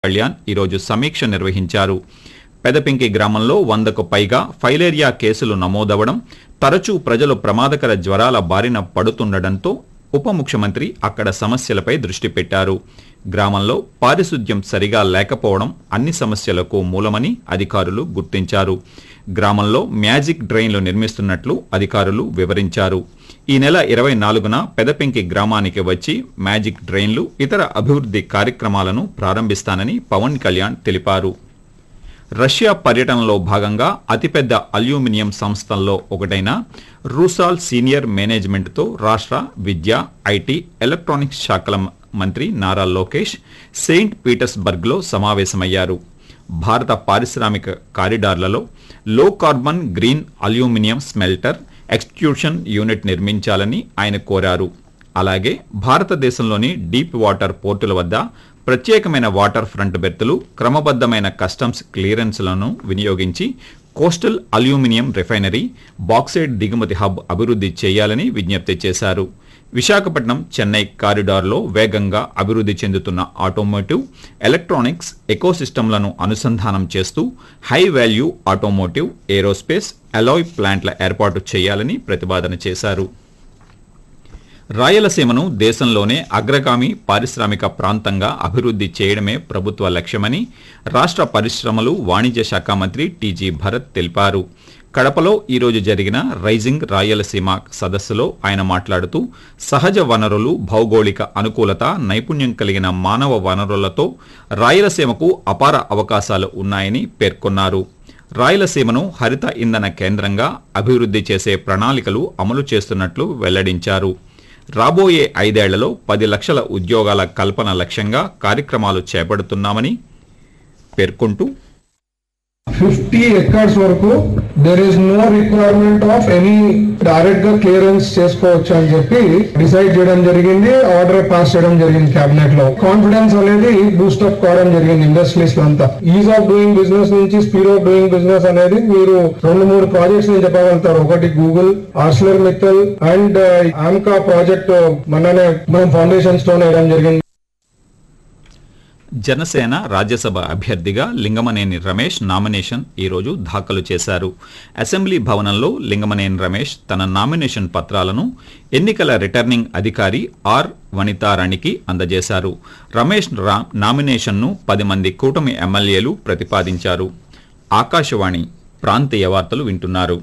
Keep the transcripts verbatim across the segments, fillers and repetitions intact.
కళ్యాణ్ ఈరోజు సమీక్ష నిర్వహించారు. పెదపింకి గ్రామంలో వందకు పైగా ఫైలేరియా కేసులు నమోదవడం, తరచూ ప్రజలు ప్రమాదకర జ్వరాల బారిన పడుతుండటంతో ఉప ముఖ్యమంత్రి అక్కడ సమస్యలపై దృష్టి పెట్టారు. గ్రామంలో పారిశుద్ధ్యం సరిగా లేకపోవడం అన్ని సమస్యలకు మూలమని అధికారులు గుర్తించారు. గ్రామంలో మ్యాజిక్ డ్రైన్లు నిర్మిస్తున్నట్లు అధికారులు వివరించారు. ఈ నెల ఇరవై నాలుగున పెదపింకి గ్రామానికి వచ్చి మ్యాజిక్ డ్రైన్లు, ఇతర అభివృద్ధి కార్యక్రమాలను ప్రారంభిస్తానని పవన్ కళ్యాణ్ తెలిపారు. రష్యా పర్యటనలో భాగంగా అతిపెద్ద అల్యూమినియం సంస్థల్లో ఒకటైన రూసాల్ సీనియర్ మేనేజ్మెంట్తో రాష్ట్ర విద్య, ఐటీ, ఎలక్ట్రానిక్స్ శాఖల మంత్రి నారా లోకేష్ సెయింట్ పీటర్స్బర్గ్లో సమావేశమయ్యారు. భారత పారిశ్రామిక కారిడార్లలో లో carbon green aluminium smelter, extrusion unit నిర్మించాలని ఆయన కోరారు. అలాగే భారతదేశంలోని డీప్ వాటర్ పోర్టుల వద్ద ప్రత్యేకమైన వాటర్ ఫ్రంట్ బెర్తులు, క్రమబద్దమైన కస్టమ్స్ క్లియరెన్స్లను వినియోగించి కోస్టల్ అల్యూమినియం రిఫైనరీ, బాక్సైట్ దిగుమతి హబ్ అభివృద్ధి చేయాలని విజ్ఞప్తి చేశారు. విశాఖపట్నం చెన్నై కారిడార్లో వేగంగా అభివృద్ధి చెందుతున్న ఆటోమోటివ్, ఎలక్ట్రానిక్స్ ఎకోసిస్టమ్లను అనుసంధానం చేస్తూ high value automotive, aerospace, Alai ప్లాంట్ల ఏర్పాటు చేయాలని ప్రతిపాదన చేశారు. రాయలసీమను దేశంలోనే అగ్రగామి పారిశ్రామిక ప్రాంతంగా అభివృద్ధి చేయడమే ప్రభుత్వ లక్ష్యమని రాష్ట్ర పరిశ్రమలు, వాణిజ్య శాఖ మంత్రి టీజీ భరత్ తెలిపారు. కడపలో ఈరోజు జరిగిన రైజింగ్ రాయలసీమ సదస్సులో ఆయన మాట్లాడుతూ సహజ వనరులు, భౌగోళిక అనుకూలత, నైపుణ్యం కలిగిన మానవ వనరులతో రాయలసీమకు అపార అవకాశాలు ఉన్నాయని పేర్కొన్నారు. రాయలసీమను హరిత ఇంధన కేంద్రంగా అభివృద్ధి చేసే ప్రణాళికలు అమలు చేస్తున్నట్లు వెల్లడించారు. రాబోయే ఐదేళ్లలో పది లక్షల ఉద్యోగాల కల్పన లక్ష్యంగా కార్యక్రమాలు చేపడుతున్నామని పేర్కొంటూ ఫిఫ్టీ ఎకర్స్ వరకు there is no requirement of any direct గా క్లియరెన్స్ చేసుకోవచ్చు అని చెప్పి డిసైడ్ చేయడం జరిగింది. ఆర్డర్ పాస్ చేయడం జరిగింది కేబినెట్ లో. కాన్ఫిడెన్స్ అనేది బూస్ట్ అప్ కావడం జరిగింది ఇండస్ట్రీస్ అంతా. ఈజ్ ఆఫ్ డూయింగ్ బిజినెస్ నుంచి స్పీడ్ ఆఫ్ డూయింగ్ బిజినెస్ అనేది మీరు రెండు మూడు ప్రాజెక్ట్స్ ని చెప్పగలుగుతారు. ఒకటి Google, Arcelor Mittal and AMCA project మననే మనం ఫౌండేషన్ స్టోన్ వేయడం జరిగింది. జనసేన రాజ్యసభ అభ్యర్థిగా లింగమనేని రమేష్ నామినేషన్ ఈరోజు దాఖలు చేశారు. అసెంబ్లీ భవనంలో లింగమనేని రమేష్ తన నామినేషన్ పత్రాలను ఎన్నికల రిటర్నింగ్ అధికారి ఆర్ వనితారాణికి అందజేశారు. రమేష్ నామినేషన్ను పది మంది కూటమి ఎమ్మెల్యేలు ప్రతిపాదించారు. ఆకాశవాణి ప్రాంతీయ వార్తలు వింటున్నారు.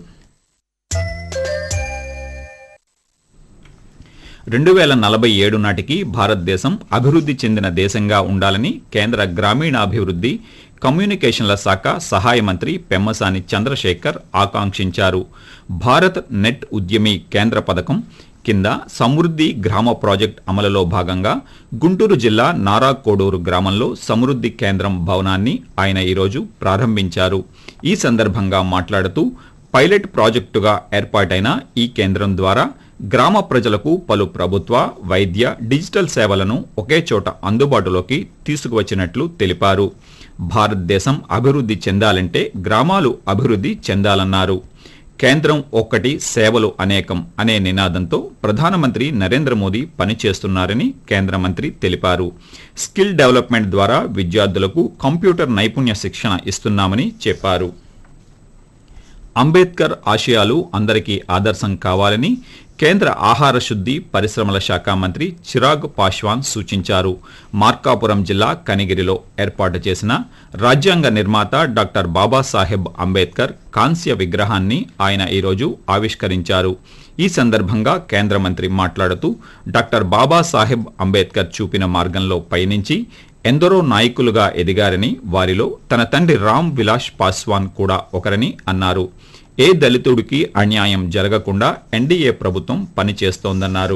రెండు వేల నలభై ఏడు నాటికి భారతదేశం అభివృద్ధి చెందిన దేశంగా ఉండాలని కేంద్ర గ్రామీణాభివృద్ధి, కమ్యూనికేషన్ల శాఖ సహాయ మంత్రి పెమ్మసాని చంద్రశేఖర్ ఆకాంక్షించారు. భారత్ నెట్ ఉద్యమి కేంద్ర పథకం కింద సమృద్ధి గ్రామ ప్రాజెక్ట్ అమలులో భాగంగా గుంటూరు జిల్లా నారాకోడూరు గ్రామంలో సమృద్ధి కేంద్రం భవనాన్ని ఆయన ఈరోజు ప్రారంభించారు. ఈ సందర్భంగా మాట్లాడుతూ పైలట్ ప్రాజెక్టుగా ఏర్పాటైన ఈ కేంద్రం ద్వారా గ్రామ ప్రజలకు పలు ప్రభుత్వ, వైద్య, డిజిటల్ సేవలను ఒకే చోట అందుబాటులోకి తీసుకువచ్చినట్లు తెలిపారు. భారతదేశం అభివృద్ధి చెందాలంటే గ్రామాలు అభివృద్ధి చెందాలన్నారు. కేంద్రం ఒక్కటి, సేవలు అనేకం అనే నినాదంతో ప్రధానమంత్రి నరేంద్ర మోదీ పనిచేస్తున్నారని కేంద్ర మంత్రి తెలిపారు. స్కిల్ డెవలప్మెంట్ ద్వారా విద్యార్థులకు కంప్యూటర్ నైపుణ్య శిక్షణ ఇస్తున్నామని చెప్పారు. అంబేద్కర్ ఆశయాలు అందరికీ ఆదర్శం కావాలని కేంద్ర ఆహార శుద్ధి, పరిశ్రమల శాఖ మంత్రి చిరాగ్ పాశ్వాన్ సూచించారు. మార్కాపురం జిల్లా కనిగిరిలో ఏర్పాటు చేసిన రాజ్యాంగ నిర్మాత డాక్టర్ బాబాసాహెబ్ అంబేద్కర్ కాంస్య విగ్రహాన్ని ఆయన ఈరోజు ఆవిష్కరించారు. ఈ సందర్భంగా కేంద్ర మంత్రి మాట్లాడుతూ డాక్టర్ బాబాసాహెబ్ అంబేద్కర్ చూపిన మార్గంలో పయనించి ఎందరో నాయకులుగా ఎదిగారని, వారిలో తన తండ్రి రామ్ విలాస్ పాస్వాన్ కూడా ఒకరని అన్నారు. ఏ దళితుడికి అన్యాయం జరగకుండా ఎన్డీఏ ప్రభుత్వం పనిచేస్తోందన్నారు.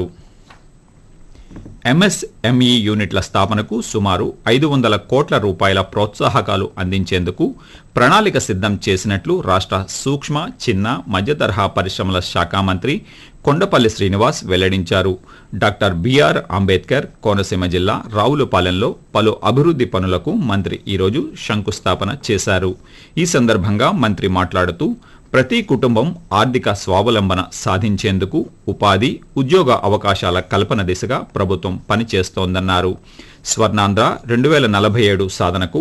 ఎంఎస్ఎంఈ యూనిట్ల స్థాపనకు సుమారు ఐదు వందల కోట్ల రూపాయల ప్రోత్సాహకాలు అందించేందుకు ప్రణాళిక సిద్ధం చేసినట్లు రాష్ట్ర సూక్ష్మ, చిన్న, మధ్యతరహా పరిశ్రమల శాఖ మంత్రి కొండపల్లి శ్రీనివాస్ వెల్లడించారు. డాక్టర్ బిఆర్ అంబేద్కర్ కోనసీమ జిల్లా రావులపాలెంలో పలు అభివృద్ధి పనులకు మంత్రి ఈరోజు శంకుస్థాపన చేశారు. ఈ సందర్భంగా మంత్రి మాట్లాడుతూ ప్రతి కుటుంబం ఆర్థిక స్వావలంబన సాధించేందుకు ఉపాధి, ఉద్యోగ అవకాశాల కల్పన దిశగా ప్రభుత్వం పనిచేస్తోందన్నారు. స్వర్ణాంధ్ర రెండు వేల నలభై ఏడు సాధనకు